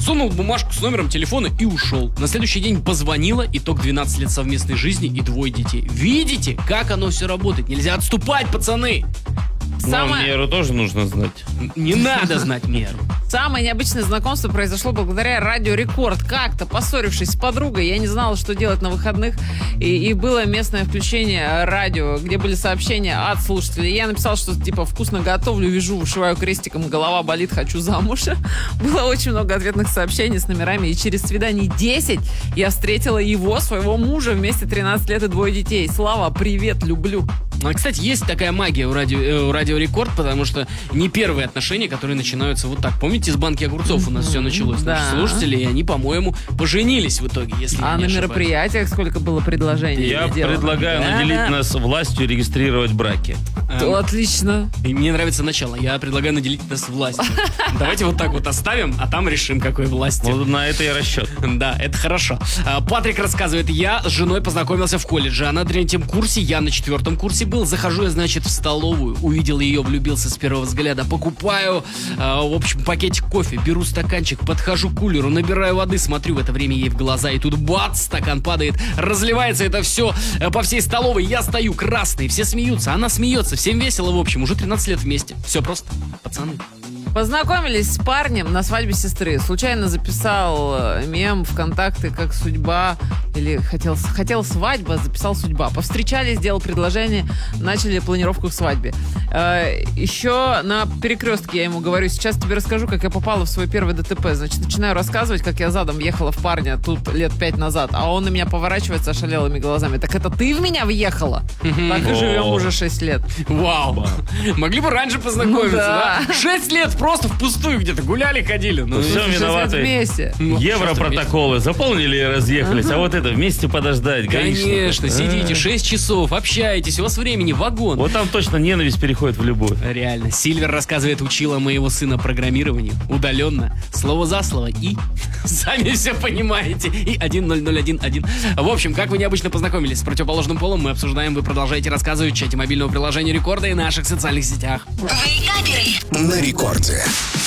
сунул бумажку с номером телефона и ушел. На следующий день позвонила, итог 12 лет совместной жизни и 2 детей. Видите, как оно все работает? Нельзя отступать, пацаны! Но меру тоже нужно знать. Не надо знать меру. Самое необычное знакомство произошло благодаря Радио Рекорд. Как-то, поссорившись с подругой, я не знала, что делать на выходных, и было местное включение радио, где были сообщения от слушателей. Я написала, что типа вкусно готовлю, вяжу, вышиваю крестиком, голова болит, хочу замуж. Было очень много ответных сообщений с номерами, и через свиданий 10 я встретила его, своего мужа, вместе 13 лет и 2 детей. Слава, привет, люблю. Кстати, есть такая магия у Радио Рекорд, потому что не первые отношения, которые начинаются вот так. Помните, с банки огурцов у нас все началось? Да. Наши слушатели, и они, по-моему, поженились в итоге, если я не на ошибаюсь. мероприятиях сколько было предложений? Я предлагаю наделить нас властью регистрировать браки. Отлично. И мне нравится начало. Я предлагаю наделить нас властью. Давайте вот так вот оставим, а там решим, какой властью. Вот на это и расчет. Да, это хорошо. Патрик рассказывает: я с женой познакомился в колледже. Она на 3-м курсе, я на 4-м курсе был. Захожу я, значит, в столовую. Увидел ее, влюбился с первого взгляда. Покупаю, в общем, пакетик кофе. Беру стаканчик, подхожу к кулеру, набираю воды, смотрю в это время ей в глаза. И тут бац, стакан падает. Разливается это все по всей столовой. Я стою красный, все смеются. Она смеется, всем весело, в общем. Уже 13 лет вместе. Все просто, пацаны. Познакомились с парнем на свадьбе сестры. Случайно записал мем ВКонтакте как судьба. Или хотел свадьба, записал судьба. Повстречались, сделал предложение, начали планировку к свадьбе. Еще на перекрестке я ему говорю: сейчас тебе расскажу, как я попала в свой первый ДТП. Значит, начинаю рассказывать, как я задом въехала в парня тут лет 5 назад. А он на меня поворачивается ошалелыми глазами. Так это ты в меня въехала? Так и живем уже 6 лет. Вау. Могли бы раньше познакомиться, да? 6 лет просто впустую где-то гуляли, ходили. Ну, все виноваты. Вместе. Европротоколы заполнили и разъехались. А вот это вместе подождать. Конечно, сидите 6 часов, общаетесь, у вас времени вагон. Вот там точно ненависть переходит в любовь. Реально. Сильвер рассказывает: учила моего сына программированию удаленно, слово за слово, и сами все понимаете. И 10011. В общем, как вы необычно познакомились с противоположным полом, мы обсуждаем. Вы продолжаете рассказывать в чате мобильного приложения Рекорда и наших социальных сетях. Вейкаперы на Рекорде.